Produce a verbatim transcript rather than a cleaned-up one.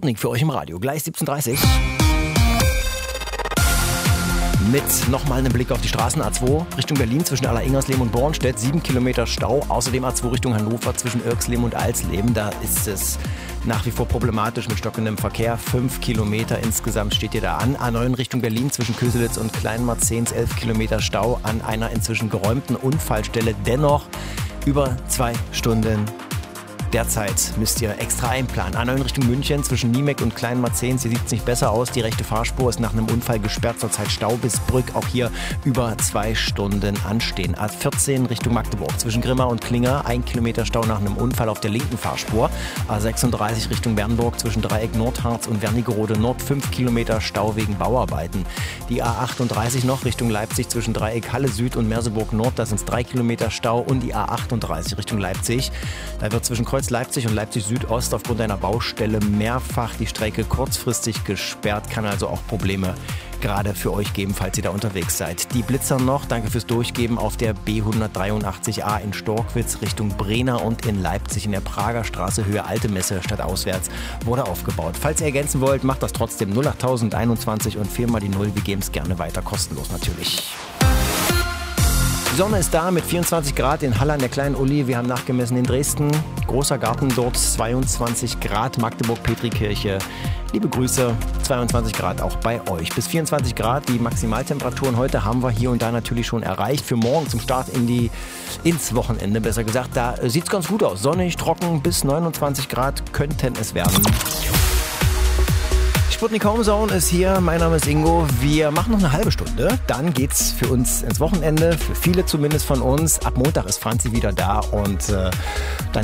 Sputnik für euch im Radio. Gleich siebzehn Uhr dreißig. Mit nochmal einem Blick auf die Straßen. A zwei Richtung Berlin zwischen Allersingersleben und Bornstedt. Sieben Kilometer Stau. Außerdem A zwei Richtung Hannover zwischen Irxleben und Alsleben. Da ist es nach wie vor problematisch mit stockendem Verkehr. Fünf Kilometer insgesamt steht ihr da an. A neun Richtung Berlin zwischen Köselitz und Kleinmarzens. Elf Kilometer Stau an einer inzwischen geräumten Unfallstelle. Dennoch über zwei Stunden. Derzeit müsst ihr extra einplanen. A neun Richtung München zwischen Niemek und Kleinmarzens. Hier sieht es nicht besser aus. Die rechte Fahrspur ist nach einem Unfall gesperrt. Zurzeit Stau bis Brück. Auch hier über zwei Stunden anstehen. A vierzehn Richtung Magdeburg zwischen Grimma und Klinger. Ein Kilometer Stau nach einem Unfall auf der linken Fahrspur. A sechsunddreißig Richtung Bernburg zwischen Dreieck Nordharz und Wernigerode Nord. Fünf Kilometer Stau wegen Bauarbeiten. Die A achtunddreißig noch Richtung Leipzig zwischen Dreieck Halle Süd und Merseburg Nord. Da sind es drei Kilometer Stau. Und die A achtunddreißig Richtung Leipzig. Da wird zwischen Kreuz Leipzig und Leipzig Südost aufgrund einer Baustelle mehrfach die Strecke kurzfristig gesperrt. Kann also auch Probleme gerade für euch geben, falls ihr da unterwegs seid. Die Blitzer noch, danke fürs Durchgeben, auf der B hundertdreiundachtzig A in Storkwitz Richtung Brena und in Leipzig in der Prager Straße Höhe Alte Messe statt auswärts wurde aufgebaut. Falls ihr ergänzen wollt, macht das trotzdem null acht einundzwanzig und viermal die Null. Wir geben es gerne weiter, kostenlos natürlich. Die Sonne ist da mit vierundzwanzig Grad in Halle an der Kleinen Uli. Wir haben nachgemessen in Dresden. Großer Garten dort, zweiundzwanzig Grad. Magdeburg-Petrikirche. Liebe Grüße, zweiundzwanzig Grad auch bei euch. Bis vierundzwanzig Grad. Die Maximaltemperaturen heute haben wir hier und da natürlich schon erreicht. Für morgen zum Start in die, ins Wochenende, besser gesagt. Da sieht es ganz gut aus. Sonnig, trocken, bis neunundzwanzig Grad könnten es werden. Sputnik Home Zone ist hier, mein Name ist Ingo. Wir machen noch eine halbe Stunde, dann geht's für uns ins Wochenende, für viele zumindest von uns. Ab Montag ist Franzi wieder da und äh, dann